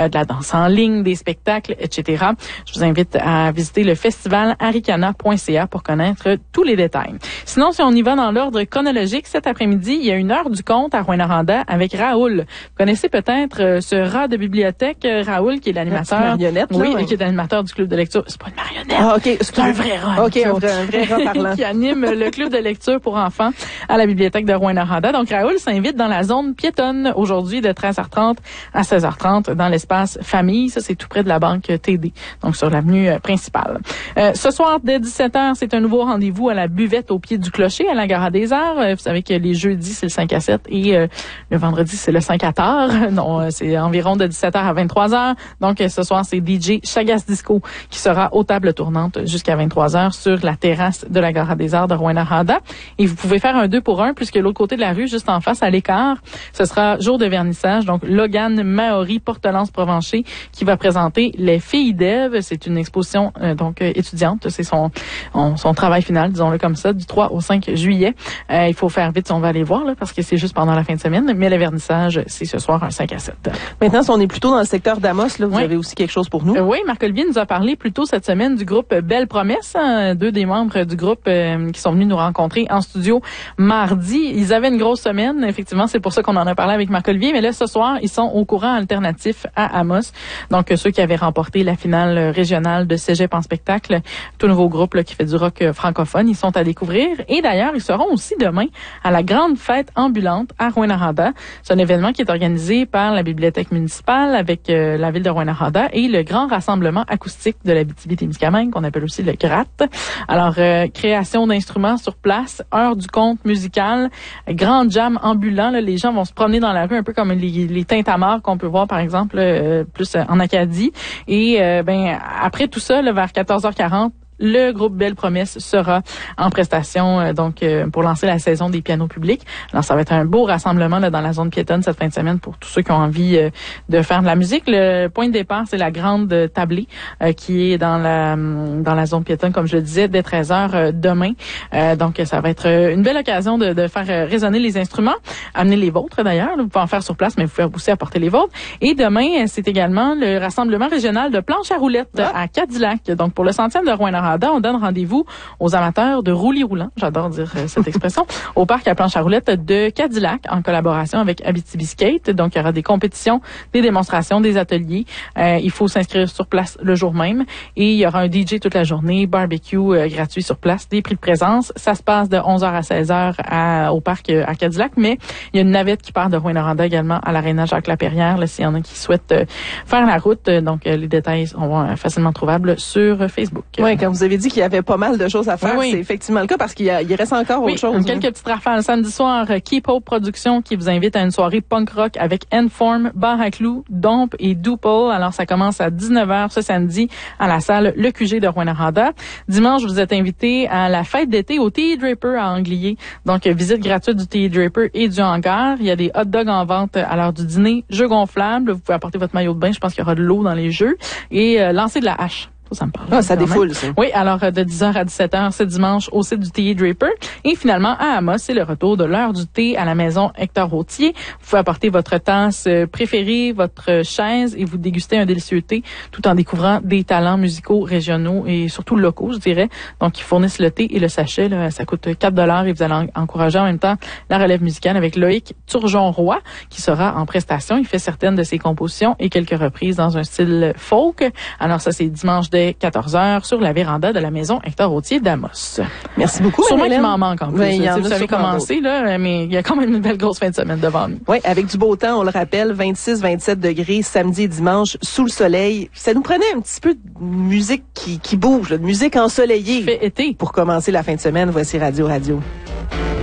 de la danse en ligne, des spectacles, etc. Je vous invite à visiter le festival aricana.ca pour connaître tous les détails. Sinon, si on y va dans l'ordre chronologique, cet après-midi, il y a une heure du conte à Rouyn-Noranda avec Raoul. Vous connaissez peut-être ce rat de bibliothèque, Raoul, qui est l'animateur. Marionnette, là, oui, qui est l'animateur du club de lecture. C'est pas une marionnette. Ah, OK. C'est un vrai rat. OK, un vrai rat parlant. Qui anime le club de lecture pour enfants à la bibliothèque de Rouyn-Noranda. Donc, Raoul s'invite dans la zone piétonne aujourd'hui de 13h30 à 16h30 dans l'espace famille. Ça, c'est tout près de la banque TD, donc sur l'avenue principale. Ce soir, dès 17h, c'est un nouveau rendez-vous à la buvette au pied du clocher à la Gare des Arts. Vous savez que les jeudis, c'est le 5 à 7 et le vendredi, c'est le 5 à tard. Non, c'est environ de 17h à 23h. Donc, ce soir, c'est DJ Chagas Disco qui sera aux tables tournantes jusqu'à 23h sur la terrasse de la Gare des Arts de Rouyn-Noranda. Et vous pouvez faire un 2 pour 1 puisque l'autre côté de la rue, juste en face, à l'écart, ce sera jour de vernissage. Donc, Logan Maori Portelance-Provencher qui va présenter Les Filles d'Ève. C'est une exposition étudiante. C'est son travail final, disons-le comme ça, du 3 au 5 juillet. Il faut faire vite si on va aller voir là, parce que c'est juste pendant la fin de semaine. Mais le vernissage, c'est ce soir un 5 à 7. Maintenant, si on est plutôt dans le secteur d'Amos, là, vous avez aussi quelque chose pour nous? Oui, Marc-Olivier nous a parlé plus tôt cette semaine du groupe Belle Promesse. Deux des membres du groupe qui sont venus nous rencontrer en studio mardi. Ils avaient une grosse semaine. Effectivement, c'est pour ça qu'on en a parlé avec Marc-Olivier. Mais là, ce soir, ils sont au courant alternatif à Amos. Donc, ceux qui avaient remporté la finale régionale de Cégep en spectacle, tout nouveau groupe là, qui fait du rock francophone, ils sont à découvrir. Et d'ailleurs, ils seront aussi demain à la grande fête ambulante à Rouyn-Noranda. C'est un événement qui est organisé par la bibliothèque municipale avec la ville de Rouyn-Noranda et le grand rassemblement acoustique de l'Abitibi-Témiscamingue, qu'on appelle aussi le GRAT. Alors, création d'instruments sur place, heure du conte musical, grand jam ambulant. Là, les gens vont se promener dans la rue un peu comme les tintamarres qu'on peut voir, par exemple, plus en Acadie. Et après tout ça, là, vers 14h40, le groupe Belle Promesse sera en prestation pour lancer la saison des pianos publics. Alors, ça va être un beau rassemblement là, dans la zone piétonne cette fin de semaine pour tous ceux qui ont envie de faire de la musique. Le point de départ, c'est la grande tablée qui est dans la zone piétonne, comme je le disais, dès 13h demain. Donc, ça va être une belle occasion de faire résonner les instruments. Amener les vôtres, d'ailleurs. Vous pouvez en faire sur place, mais vous pouvez aussi apporter les vôtres. Et demain, c'est également le rassemblement régional de planche à roulettes à Cadillac. Donc, pour le 100e de Rouyn-Noranda, on donne rendez-vous aux amateurs de roulis roulants, j'adore dire cette expression, au parc à planche à roulettes de Cadillac en collaboration avec Abitibi Skate. Donc, il y aura des compétitions, des démonstrations, des ateliers. Il faut s'inscrire sur place le jour même et il y aura un DJ toute la journée, barbecue gratuit sur place, des prix de présence. Ça se passe de 11h à 16h au parc à Cadillac, mais il y a une navette qui part de Rouyn-Noranda également à l'aréna Jacques-Lapierrière, là, s'il y en a qui souhaitent faire la route. Donc, les détails sont facilement trouvables sur Facebook. Oui, quand vous avez dit qu'il y avait pas mal de choses à faire, c'est effectivement le cas parce qu'il reste encore autre chose. Quelques petites rafales. Samedi soir, Keep Hope Productions qui vous invite à une soirée punk rock avec Enform, Bar à Clous, Domp et Doople. Alors, ça commence à 19h ce samedi à la salle Le QG de Rouyn-Noranda. Dimanche, vous êtes invité à la fête d'été au T.E. Draper à Anglier. Donc, visite gratuite du T.E. Draper et du hangar. Il y a des hot dogs en vente à l'heure du dîner, jeux gonflables. Vous pouvez apporter votre maillot de bain. Je pense qu'il y aura de l'eau dans les jeux. Et lancer de la hache. Ça me parle. Ah, ça défoule, ça. Oui, alors de 10h à 17h ce dimanche au site du T.E. Draper. Et finalement, à Amos, c'est le retour de l'heure du thé à la maison Hector Routier. Vous pouvez apporter votre tasse préférée, votre chaise et vous déguster un délicieux thé tout en découvrant des talents musicaux régionaux et surtout locaux, je dirais. Donc, ils fournissent le thé et le sachet. Là, ça coûte 4$ et vous allez encourager en même temps la relève musicale avec Loïc Turgeon-Roy qui sera en prestation. Il fait certaines de ses compositions et quelques reprises dans un style folk. Alors, ça, c'est dimanche dès 14h sur la véranda de la maison Hector Routier d'Amos. Merci beaucoup. Sûrement qu'il m'en manque en plus. Oui, vous avez commencé, là, mais il y a quand même une belle grosse fin de semaine devant nous. Oui, avec du beau temps, on le rappelle, 26-27 degrés, samedi et dimanche, sous le soleil. Ça nous prenait un petit peu de musique qui bouge, de musique ensoleillée. Fait été. Pour commencer la fin de semaine, voici Radio.